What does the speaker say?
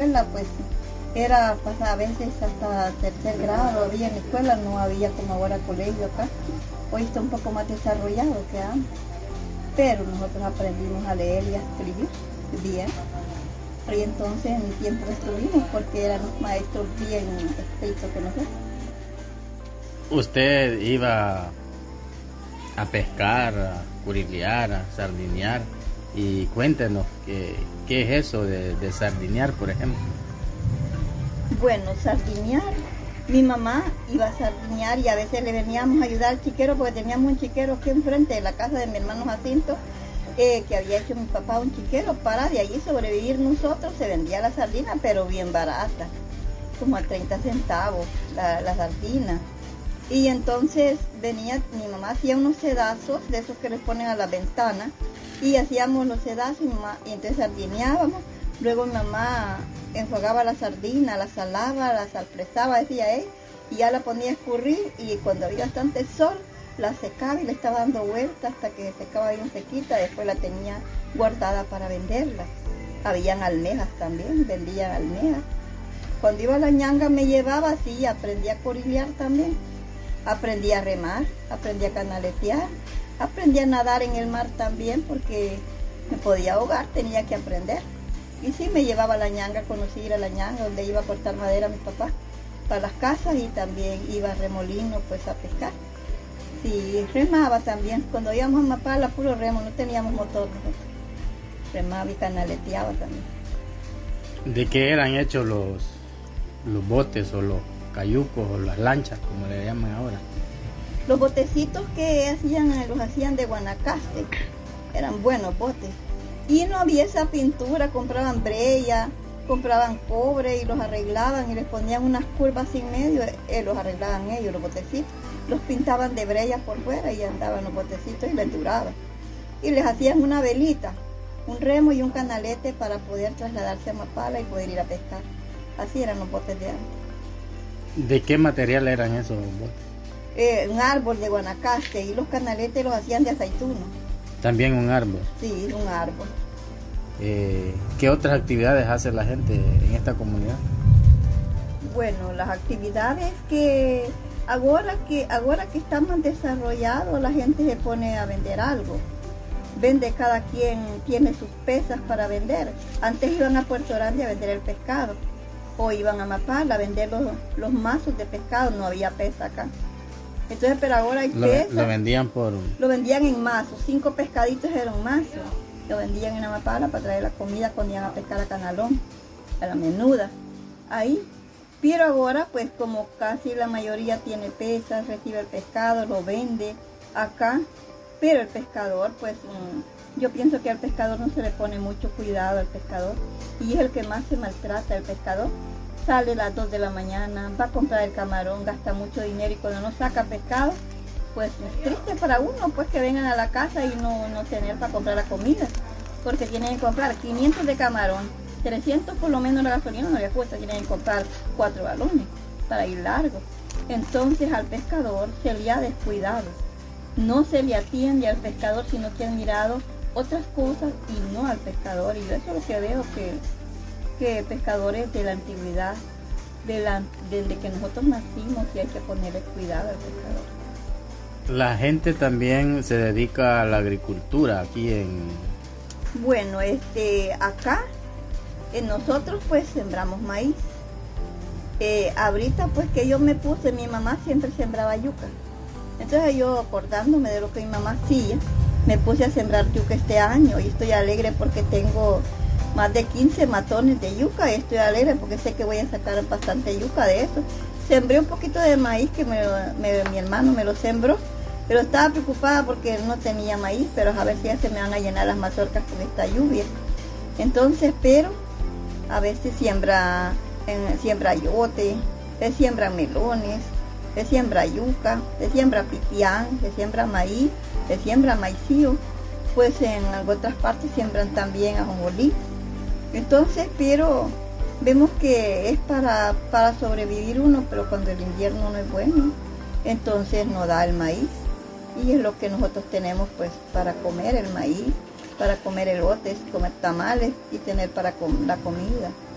escuela, pues era pues, a veces hasta tercer grado había en la escuela, no había como ahora colegio acá. Hoy está un poco más desarrollado que antes, pero nosotros aprendimos a leer y a escribir bien. Y entonces en mi tiempo estuvimos porque eran los maestros bien estrictos que nosotros. ¿Usted iba a pescar, a curilear, a sardinear? Y cuéntenos, ¿qué es eso de sardinear, por ejemplo? Bueno, sardinear, mi mamá iba a sardinear y a veces le veníamos a ayudar al chiquero porque teníamos un chiquero aquí enfrente de la casa de mi hermano Jacinto, que había hecho mi papá un chiquero para de allí sobrevivir nosotros. Se vendía la sardina, pero bien barata, como a 30 centavos la sardina. Y entonces venía, mi mamá hacía unos sedazos de esos que les ponen a la ventana y hacíamos los sedazos y entonces sardineábamos. Luego mi mamá enjuagaba la sardina, la salaba, la salpresaba, decía él, y ya la ponía a escurrir y cuando había bastante sol la secaba y le estaba dando vueltas hasta que secaba bien sequita. Después la tenía guardada para venderla. Habían almejas también, vendían almejas. Cuando iba a la ñanga me llevaba así, aprendí a corilear también. Aprendí a remar, aprendí a canaletear, aprendí a nadar en el mar también porque me podía ahogar, tenía que aprender. Y sí, me llevaba a la ñanga, conocí ir a la ñanga donde iba a cortar madera mi papá para las casas y también iba a remolino pues a pescar. Sí, remaba también, cuando íbamos a Mapala, puro remo, no teníamos motor, ¿no? Remaba y canaleteaba también. ¿De qué eran hechos los botes o los cayucos o las lanchas, como le llaman ahora? Los botecitos que hacían, los hacían de Guanacaste, eran buenos botes. Y no había esa pintura, compraban brella, compraban cobre y los arreglaban y les ponían unas curvas en medio, los arreglaban ellos, los botecitos. Los pintaban de brella por fuera y andaban los botecitos y les duraban. Y les hacían una velita, un remo y un canalete para poder trasladarse a Mapala y poder ir a pescar. Así eran los botes de antes. ¿De qué material eran esos botes? Un árbol de Guanacaste y los canaletes los hacían de aceituno. ¿También un árbol? Sí, un árbol. ¿Qué otras actividades hace la gente en esta comunidad? Bueno, las actividades que ahora que está más desarrollado, la gente se pone a vender algo. Vende, cada quien tiene sus pesas para vender. Antes iban a Puerto Grande a vender el pescado, o iban a Mapala a vender los mazos de pescado, no había pesa acá. Entonces, pero ahora hay pesas. Lo vendían Lo vendían en mazos, 5 pescaditos eran un mazo. Lo vendían en Amapala para traer la comida cuando iban a pescar a Canalón, a la menuda. Ahí. Pero ahora, pues como casi la mayoría tiene pesas, recibe el pescado, lo vende acá. Pero el pescador, pues yo pienso que al pescador no se le pone mucho cuidado al pescador. Y es el que más se maltrata, el pescador. Sale a las 2 de la mañana, va a comprar el camarón, gasta mucho dinero y cuando no saca pescado, pues es triste para uno, pues que vengan a la casa y no tener para comprar la comida, porque tienen que comprar 500 de camarón, 300 por lo menos la gasolina no le cuesta, tienen que comprar 4 galones para ir largo. Entonces al pescador se le ha descuidado, no se le atiende al pescador, sino que han mirado otras cosas y no al pescador. Y yo eso es lo que veo, que pescadores de la antigüedad, desde que nosotros nacimos, y hay que ponerle cuidado al pescador. La gente también se dedica a la agricultura aquí en... Bueno, acá nosotros pues sembramos maíz. Ahorita pues que yo me puse, mi mamá siempre sembraba yuca. Entonces yo, acordándome de lo que mi mamá hacía, me puse a sembrar yuca este año y estoy alegre porque tengo más de 15 matones de yuca y estoy alegre porque sé que voy a sacar bastante yuca de eso. Sembré un poquito de maíz que mi hermano me lo sembró, pero estaba preocupada porque no tenía maíz, pero a ver si ya se me van a llenar las mazorcas con esta lluvia. Entonces, pero a veces siembra ayote, se siembran melones, se siembra yuca, se siembra pipián, se siembra maíz, se siembra maicillo, pues en otras partes siembran también ajonjolí. Entonces, pero vemos que es para sobrevivir uno, pero cuando el invierno no es bueno, entonces no da el maíz. Y es lo que nosotros tenemos pues para comer el maíz, para comer elotes, comer tamales y tener para la comida.